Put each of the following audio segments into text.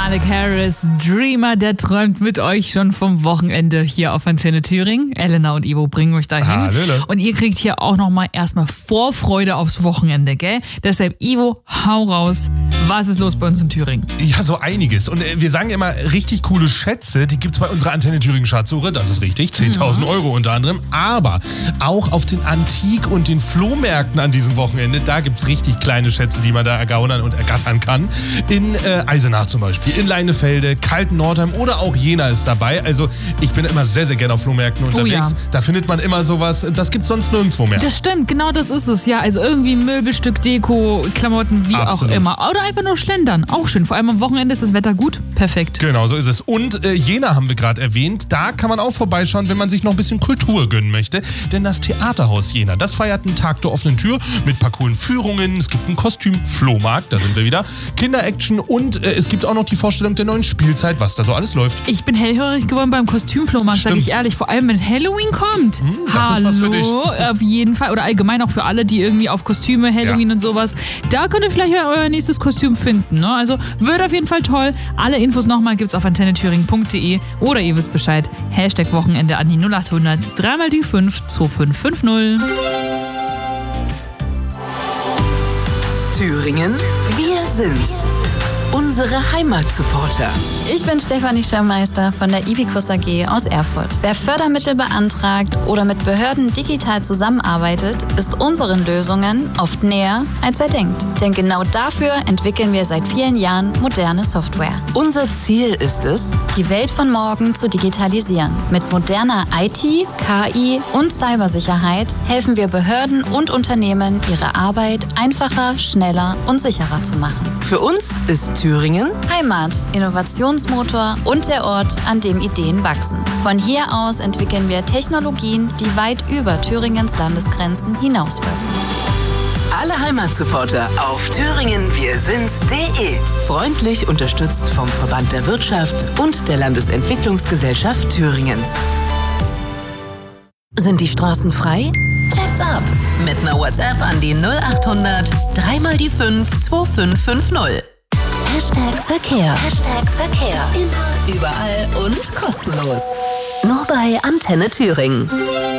Alec Harris, Dreamer, der träumt mit euch schon vom Wochenende hier auf Antenne Thüringen. Elena und Ivo bringen euch dahin. Hallöle. Und ihr kriegt hier auch nochmal erstmal Vorfreude aufs Wochenende, gell? Deshalb, Ivo, hau raus. Was ist los bei uns in Thüringen? Ja, so einiges. Und wir sagen immer, richtig coole Schätze, die gibt's bei unserer Antenne Thüringen Schatzsuche. Das ist richtig, 10.000 Euro unter anderem. Aber auch auf den Antik- und den Flohmärkten an diesem Wochenende, da gibt's richtig kleine Schätze, die man da ergaunern und ergattern kann. In Eisenach zum Beispiel, in Leinefelde, Kalten-Nordheim oder auch Jena ist dabei. Also ich bin immer sehr, sehr gerne auf Flohmärkten unterwegs. Ja. Da findet man immer sowas, das gibt's sonst nirgendwo mehr. Das stimmt, genau das ist es. Ja, also irgendwie Möbelstück, Deko, Klamotten, wie Absolut. auch immer. Oder einfach nur schlendern, auch schön. Vor allem am Wochenende ist das Wetter gut, perfekt. Genau, so ist es. Und Jena haben wir gerade erwähnt. Da kann man auch vorbeischauen, wenn man sich noch ein bisschen Kultur gönnen möchte. Denn das Theaterhaus Jena, das feiert einen Tag der offenen Tür mit ein paar coolen Führungen. Es gibt einen Kostüm-Flohmarkt, da sind wir wieder. Kinder-Action und es gibt auch noch die Vorstellung der neuen Spielzeit, was da so alles läuft. Ich bin hellhörig geworden beim Kostümflohmarkt, sag Stimmt. ich ehrlich. Vor allem, wenn Halloween kommt. das ist was für dich. Auf jeden Fall. Oder allgemein auch für alle, die irgendwie auf Kostüme, Halloween und sowas. Da könnt ihr vielleicht euer nächstes Kostüm finden. Ne? Also wird auf jeden Fall toll. Alle Infos nochmal gibt's auf antennethüringen.de oder ihr wisst Bescheid. #Wochenende an die 0800 3 mal die 5 2550. Thüringen, wir sind's. Unsere Heimatsupporter. Ich bin Stefanie Schermeister von der Ibicus AG aus Erfurt. Wer Fördermittel beantragt oder mit Behörden digital zusammenarbeitet, ist unseren Lösungen oft näher, als er denkt. Denn genau dafür entwickeln wir seit vielen Jahren moderne Software. Unser Ziel ist es, Die Welt von morgen zu digitalisieren. Mit moderner IT, KI und Cybersicherheit helfen wir Behörden und Unternehmen, ihre Arbeit einfacher, schneller und sicherer zu machen. für uns ist Thüringen Heimat, Innovationsmotor und der Ort, an dem Ideen wachsen. Von hier aus entwickeln wir Technologien, die weit über Thüringens Landesgrenzen hinauswirken. alle Heimatsupporter auf thüringenwirsind's.de. Freundlich unterstützt vom Verband der Wirtschaft und der Landesentwicklungsgesellschaft Thüringens. Sind die Straßen frei? Check's ab! Mit einer WhatsApp an die 0800 3 mal die 5 2550. #Verkehr. #Verkehr. Immer, überall und kostenlos. Nur bei Antenne Thüringen.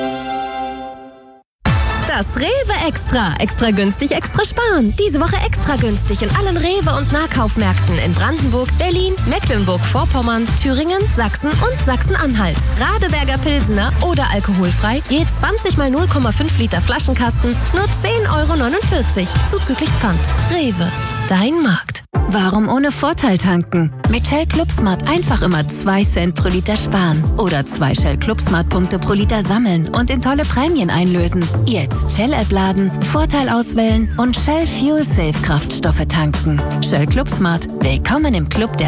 Das Rewe Extra. Extra günstig, extra sparen. Diese Woche extra günstig in allen Rewe- und Nahkaufmärkten in Brandenburg, Berlin, Mecklenburg-Vorpommern, Thüringen, Sachsen und Sachsen-Anhalt. Radeberger Pilsener oder alkoholfrei, je 20 mal 0,5 Liter Flaschenkasten, nur 10,49 € zuzüglich Pfand. Rewe, dein Markt. Warum ohne Vorteil tanken? Mit Shell ClubSmart einfach immer 2 Cent pro Liter sparen. Oder 2 Shell ClubSmart-Punkte pro Liter sammeln und in tolle Prämien einlösen. Jetzt Shell-App laden, Vorteil auswählen und Shell Fuel Safe Kraftstoffe tanken. Shell ClubSmart. Willkommen im Club der